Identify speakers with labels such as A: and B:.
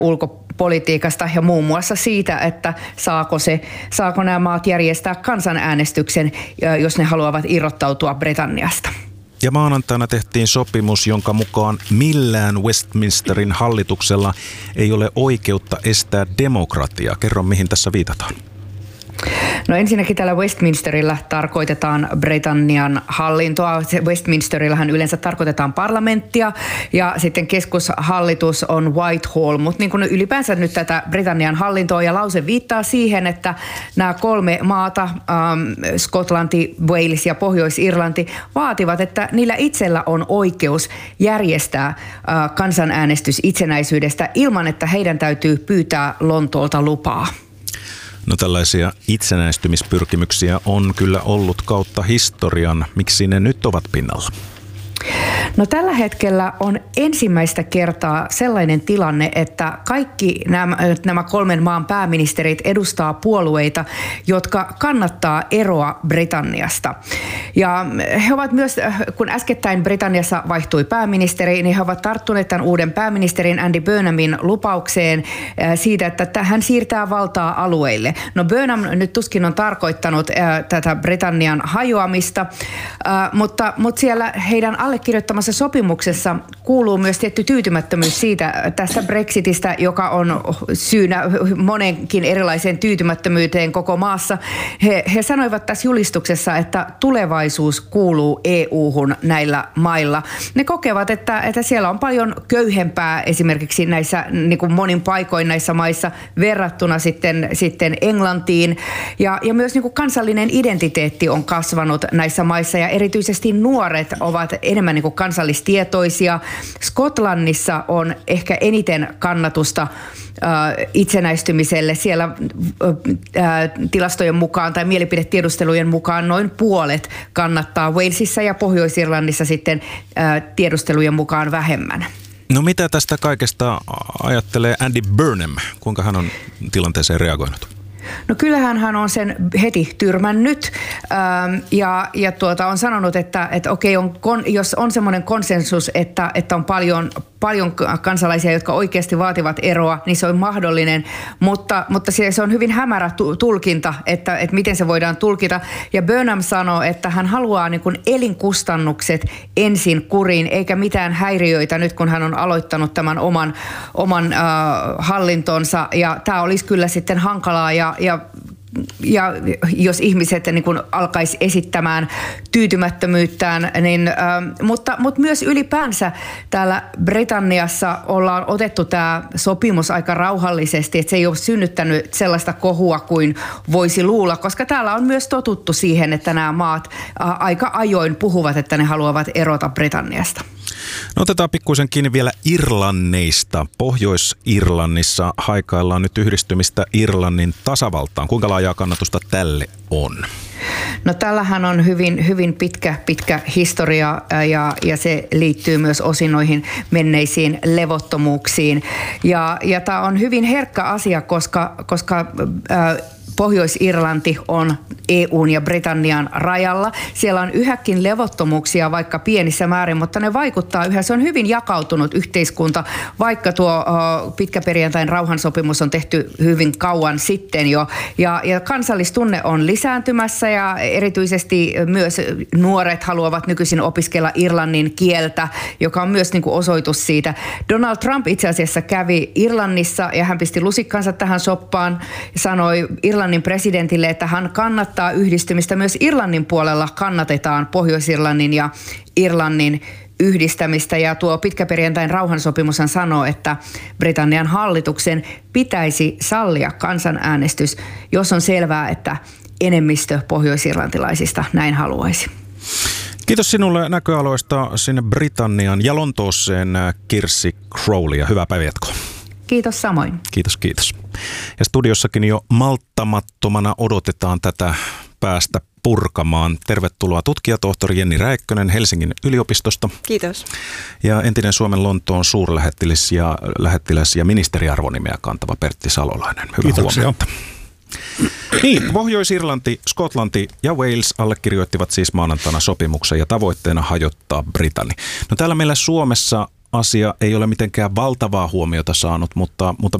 A: ulkopolitiikasta ja muun muassa siitä, että saako nämä maat järjestää kansanäänestyksen, jos ne haluavat irrottautua Britanniasta.
B: Ja maanantaina tehtiin sopimus, jonka mukaan millään Westminsterin hallituksella ei ole oikeutta estää demokratiaa. Kerro, mihin tässä viitataan.
A: No ensinnäkin tällä Westminsterillä tarkoitetaan Britannian hallintoa. Westminsterillähän yleensä tarkoitetaan parlamenttia ja sitten keskushallitus on Whitehall. Mutta niin kuin ylipäänsä nyt tätä Britannian hallintoa ja lause viittaa siihen, että nämä 3 maata, Skotlanti, Wales ja Pohjois-Irlanti, vaativat, että niillä itsellä on oikeus järjestää kansanäänestys itsenäisyydestä ilman, että heidän täytyy pyytää Lontoolta lupaa.
B: No tällaisia itsenäistymispyrkimyksiä on kyllä ollut kautta historian. Miksi ne nyt ovat pinnalla?
A: No tällä hetkellä on ensimmäistä kertaa sellainen tilanne, että kaikki nämä 3 maan pääministerit edustaa puolueita, jotka kannattaa eroa Britanniasta. Ja he ovat myös, kun äskettäin Britanniassa vaihtui pääministeri, niin he ovat tarttuneet tämän uuden pääministerin Andy Burnhamin lupaukseen siitä, että hän siirtää valtaa alueille. No Burnham nyt tuskin on tarkoittanut tätä Britannian hajoamista, mutta siellä heidän allekirjoittamassa sopimuksessa kuuluu myös tietty tyytymättömyys siitä tästä Brexitistä, joka on syynä monenkin erilaiseen tyytymättömyyteen koko maassa. He sanoivat tässä julistuksessa, että tulevaisuus kuuluu EU-hun näillä mailla. Ne kokevat, että siellä on paljon köyhempää esimerkiksi näissä niin kuin monin paikoin näissä maissa verrattuna sitten Englantiin. Ja myös niin kuin kansallinen identiteetti on kasvanut näissä maissa ja erityisesti nuoret ovat enemmän niin kuin kansallistietoisia. Skotlannissa on ehkä eniten kannatusta itsenäistymiselle. Siellä tilastojen mukaan tai mielipidetiedustelujen mukaan noin puolet kannattaa. Walesissa ja Pohjois-Irlannissa sitten tiedustelujen mukaan vähemmän.
B: No mitä tästä kaikesta ajattelee Andy Burnham? Kuinka hän on tilanteeseen reagoinut?
A: No kyllähän hän on sen heti tyrmännyt ja on sanonut, että okei, jos on semmoinen konsensus, että on paljon kansalaisia, jotka oikeasti vaativat eroa, niin se on mahdollinen, mutta se on hyvin hämärä tulkinta, että miten se voidaan tulkita. Ja Burnham sanoo, että hän haluaa niin kuin elinkustannukset ensin kuriin, eikä mitään häiriöitä nyt, kun hän on aloittanut tämän oman hallintonsa. Ja tämä olisi kyllä sitten hankalaa ja jos ihmiset niin kun alkaisi esittämään tyytymättömyyttään, niin, mutta myös ylipäänsä täällä Britanniassa ollaan otettu tämä sopimus aika rauhallisesti, että se ei ole synnyttänyt sellaista kohua kuin voisi luulla, koska täällä on myös totuttu siihen, että nämä maat aika ajoin puhuvat, että ne haluavat erota Britanniasta.
B: No otetaan pikkuisen kiinni vielä Irlanneista. Pohjois-Irlannissa haikaillaan nyt yhdistymistä Irlannin tasavaltaan. Kuinka laajaa kannatusta tälle on?
A: No tällähän on hyvin pitkä historia ja se liittyy myös osin noihin menneisiin levottomuuksiin. Ja tämä on hyvin herkkä asia, koska Pohjois-Irlanti on EUn ja Britannian rajalla. Siellä on yhäkin levottomuuksia, vaikka pienissä määrin, mutta ne vaikuttaa yhä. Se on hyvin jakautunut yhteiskunta, vaikka tuo pitkäperjantain rauhansopimus on tehty hyvin kauan sitten jo. Ja kansallistunne on lisääntymässä ja erityisesti myös nuoret haluavat nykyisin opiskella irlannin kieltä, joka on myös niin kuin osoitus siitä. Donald Trump itse asiassa kävi Irlannissa ja hän pisti lusikkansa tähän soppaan ja sanoi Irlannin presidentille, että hän kannattaa yhdistymistä. Myös Irlannin puolella kannatetaan Pohjois-Irlannin ja Irlannin yhdistämistä. Ja tuo pitkäperjantain rauhansopimushan sanoo, että Britannian hallituksen pitäisi sallia kansanäänestys, jos on selvää, että enemmistö pohjois-irlantilaisista näin haluaisi.
B: Kiitos sinulle näköaloista sinne Britanniaan ja Lontooseen, Kirsi Crowley, ja hyvää päivänjatkoa.
A: Kiitos samoin.
B: Kiitos. Ja studiossakin jo malttamattomana odotetaan tätä päästä purkamaan. Tervetuloa tutkijatohtori Jenni Räikkönen Helsingin yliopistosta.
C: Kiitos.
B: Ja entinen Suomen Lontoon suurlähettiläs ja ministeriarvonimeä kantava Pertti Salolainen. Hyvää huomenta. Niin, Pohjois-Irlanti, Skotlanti ja Wales allekirjoittivat siis maanantaina sopimuksen ja tavoitteena hajottaa Britannia. No täällä meillä Suomessa asia ei ole mitenkään valtavaa huomiota saanut, mutta